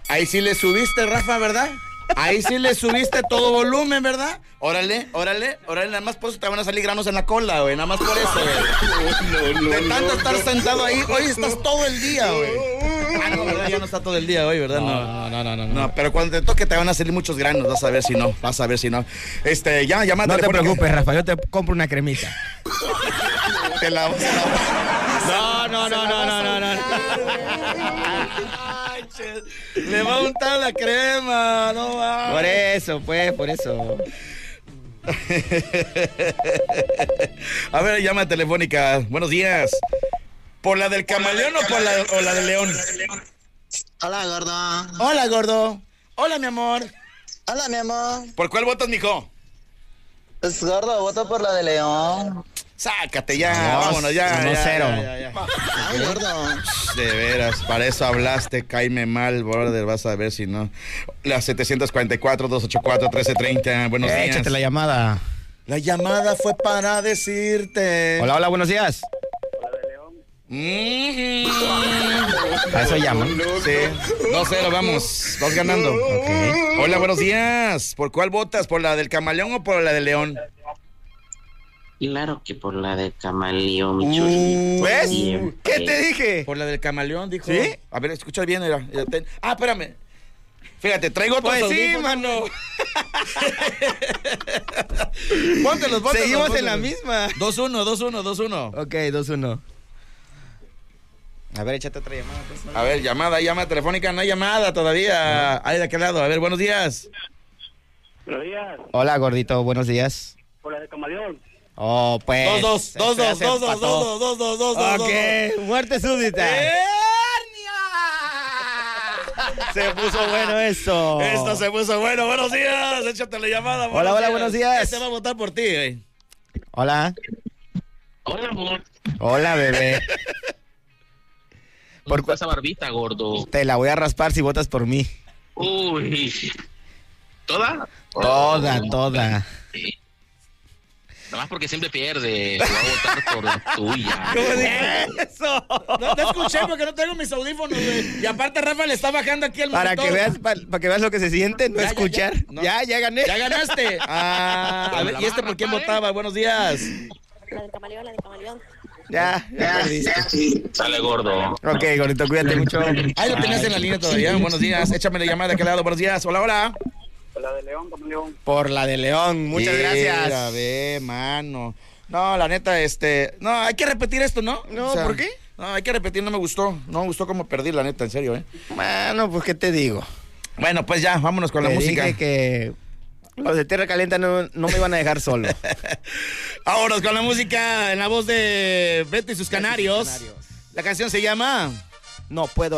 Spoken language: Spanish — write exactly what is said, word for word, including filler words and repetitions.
Ahí sí le subiste, Rafa, ¿verdad? Ahí sí le subiste todo volumen, ¿verdad? Órale, órale, órale, nada más por eso te van a salir granos en la cola, güey, nada más por eso, güey. No, no, de tanto no, estar no. sentado ahí, hoy estás todo el día, güey. Ah, no, ¿verdad? Ya no está todo el día hoy, ¿verdad? No, no, no, no, no. No, pero cuando te toque te van a salir muchos granos, vas a ver si no, vas a ver si no. Este, ya, llama No te preocupes, Rafa, yo te compro una cremita. Te la vas a... No, no, no, no, no, no, no. Le va a untar la crema, no va. Por eso, pues, por eso. A ver, llama telefónica. Buenos días. ¿Por la del camaleón o por la, o la del león? Hola, gordo. Hola, gordo. Hola, mi amor. Hola, mi amor. ¿Por cuál votas, mijo? Pues, gordo, voto por la de león. Sácate ya, Vamos, vámonos ya. uno ya, cero. Ya, ya, ya. Ay, gordo. De veras, para eso hablaste, cáeme mal, brother, vas a ver si no. La setecientos cuarenta y cuatro, doscientos ochenta y cuatro, trece treinta, buenos días. Échate la llamada. La llamada fue para decirte. Hola, hola, buenos días. Mm-hmm. A eso llaman. Sí, dos cero, vamos, vas ganando. Okay. Hola, buenos días. ¿Por cuál votas? ¿Por la del camaleón o por la del león? Claro que por la del camaleón, mi Uh, chulito. ¿ves? Siempre. ¿Qué te dije? Por la del camaleón, dijo. ¿Sí? A ver, escucha bien. Era, era, ten... Ah, espérame. Fíjate, traigo otros Pues sí, audífonos. mano. Póntelos, póntelos. Seguimos póntelos. en la misma. dos uno, dos uno, dos uno. Ok, dos uno. A ver, échate otra llamada. Pues. A ver, llamada, llamada telefónica. No hay llamada todavía. Ahí de aquel lado. A ver, buenos días. Buenos días. Hola, gordito, buenos días. Por la de camaleón. Oh, pues. Dos, dos, dos, dos, dos, dos, dos, dos, dos, dos, dos. Ok, muerte súbita. Se puso bueno eso. Esto se puso bueno. Buenos días. Échate la llamada. Hola, hola, buenos días. Este va a votar por ti, güey. Hola. Hola, amor. Hola, bebé. ¿Por qué esa barbita, gordo? Te la voy a raspar si votas por mí. Uy. ¿Toda? Toda, Oh, toda. sí. Nada más porque siempre pierde. Voy a votar por la tuya. ¿Cómo dije eso? No te escuché porque no tengo mis audífonos, güey. Y aparte Rafa le está bajando aquí el Para monitor. que veas, para, para que veas lo que se siente, no Ya, ya, escuchar. ya. No. Ya, ya gané. Ya ganaste. Ah, a ver, ¿y este por quién votaba? Buenos días. La del camaleón, la del camaleón. Ya, ya perdiste. Sale, gordo. Ok, gordito, cuídate mucho. Ahí lo tenías en la línea todavía. Buenos días. Échame la llamada de aquel lado. Buenos días. Hola, hola. Por la de león, camaleón. Por la de León, muchas gracias. A ver, mano. No, la neta, este... No, hay que repetir esto, ¿no? No, ¿por qué? No, hay que repetir, no me gustó. No me gustó cómo perdí, la neta, en serio, ¿eh? Bueno, pues, ¿qué te digo? Bueno, pues ya, vámonos con Te la música. dije que los de Tierra Caliente no, no me iban a dejar solo. Vámonos con la música en la voz de Beto y sus canarios. Canarios. La canción se llama... No puedo